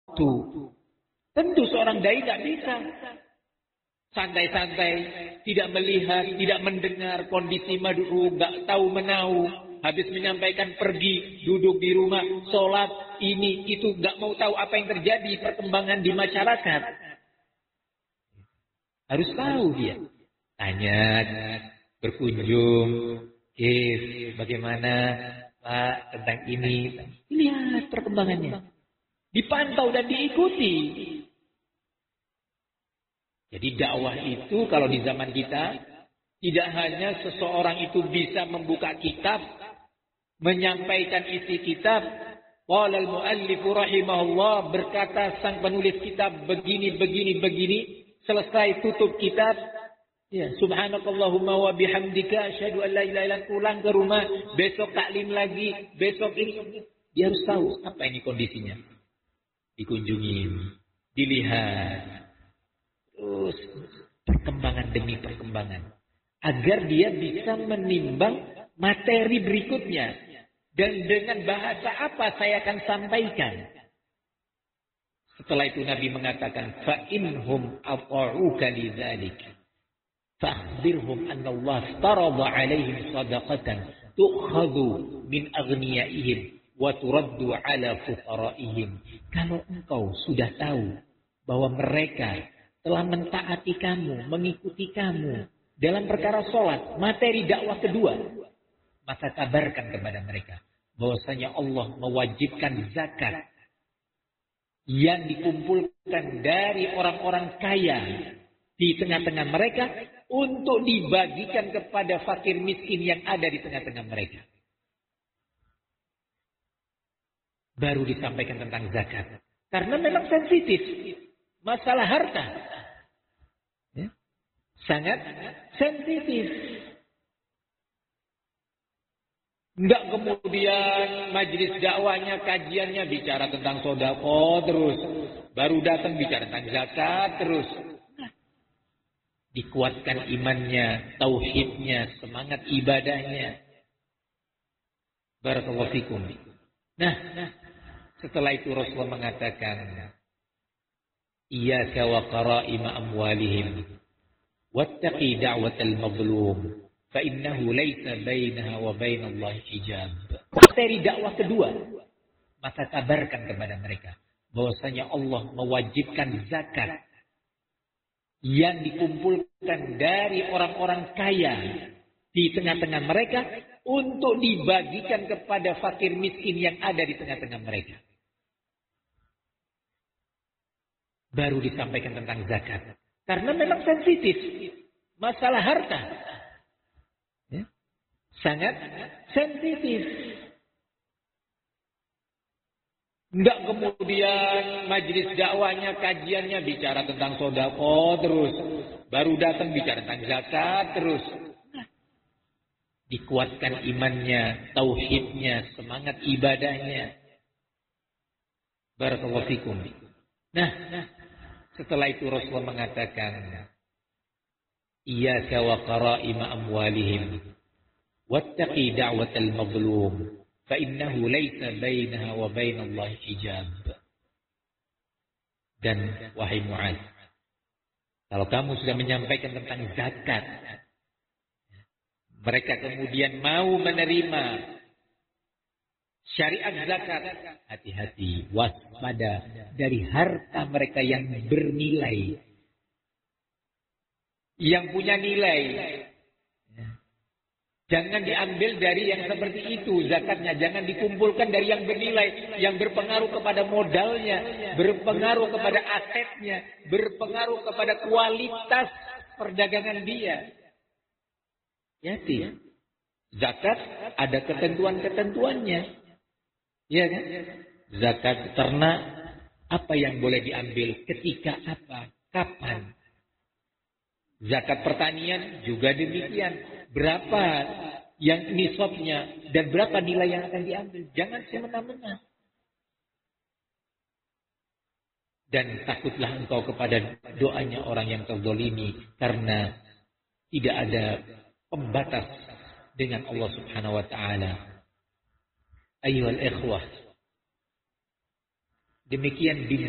Tentu seorang dai tidak bisa santai-santai, tidak melihat, tidak mendengar kondisi mad'u, nggak tahu menahu. Habis menyampaikan pergi, duduk di rumah, sholat, ini, itu, nggak mau tahu apa yang terjadi, perkembangan di masyarakat. Harus tahu dia. Tanya, berkunjung, bagaimana Pak tentang ini. Lihat perkembangannya. Dipantau dan diikuti. Jadi dakwah itu kalau di zaman kita, tidak hanya seseorang itu bisa membuka kitab, menyampaikan isi kitab. Qala al-muallif rahimahullah, berkata sang penulis kitab begini. Selesai tutup kitab. Ya, subhanakallahumma wa bihamdika asyhadu an la ilaha illa anta, pulang ke rumah, besok taklim lagi, besok ini. Dia harus tahu apa ini kondisinya. Dikunjungi, dilihat. Terus perkembangan demi perkembangan. Agar dia bisa menimbang materi berikutnya. Dan dengan bahasa apa saya akan sampaikan. Setelah itu Nabi mengatakan, فَإِنْهُمْ أَطَعُوكَ لِذَلِكَ فَأَخْبِرْهُمْ أَنَّ اللَّهَ افْتَرَضَ عَلَيْهِمْ صَدَقَةً تُؤْخَذُ مِنْ أَغْنِيَائِهِمْ وَتُرَدُّ عَلَى فُقَرَائِهِمْ. Kalau engkau sudah tahu bahwa mereka telah mentaati kamu, mengikuti kamu dalam perkara sholat, materi dakwah kedua, maka kabarkan kepada mereka bahwasanya Allah mewajibkan zakat yang dikumpulkan dari orang-orang kaya di tengah-tengah mereka untuk dibagikan kepada fakir miskin yang ada di tengah-tengah mereka. Baru disampaikan tentang zakat. Karena memang sensitif. Masalah harta. Ya. Sangat sensitif. Enggak kemudian majelis dakwahnya, kajiannya bicara tentang sedekah terus. Baru datang bicara tentang zakat terus. Dikuatkan imannya, tauhidnya, semangat ibadahnya. Barakallahu fikum. Nah, setelah itu Rasulullah mengatakan, iyyaka wa qara'ima amwalihim wattaqi da'watal mazlum fa innahu laysa bainaha wa bainallahi hijab. Materi dakwah kedua, maka kabarkan kepada mereka bahwasanya Allah mewajibkan zakat yang dikumpulkan dari orang-orang kaya di tengah-tengah mereka untuk dibagikan kepada fakir miskin yang ada di tengah-tengah mereka. Baru disampaikan tentang zakat. Karena memang sensitif. Masalah harta. Ya. Sangat sensitif. Enggak kemudian majelis dakwahnya, kajiannya bicara tentang sedekah terus. Baru datang bicara tentang zakat terus. Dikuatkan imannya, tauhidnya, semangat ibadahnya. Barakallahu fikum. Nah, setelah itu Rasulullah mengatakan, iyyaka wa qara'ima amwalihim wattaqi da'watal mazlum fa innahu laysa bainaha wa bainallahi hijab. Dan wahai Mu'adz, kalau kamu sudah menyampaikan tentang zakat, mereka kemudian mau menerima syariat zakat, hati-hati, waspada dari harta mereka yang bernilai, yang punya nilai. Jangan diambil dari yang seperti itu zakatnya. Jangan dikumpulkan dari yang bernilai, yang berpengaruh kepada modalnya, berpengaruh kepada asetnya, berpengaruh kepada kualitas perdagangan dia. Hati. Zakat ada ketentuan-ketentuannya. Ya kan? Zakat ternak, apa yang boleh diambil, ketika apa, kapan. Zakat pertanian juga demikian. Berapa yang nisabnya dan berapa nilai yang akan diambil. Jangan semena-mena. Dan takutlah engkau kepada doanya orang yang terzalimi, karena tidak ada pembatas dengan Allah Subhanahu wa taala. Ayyuhal ikhwah. Demikian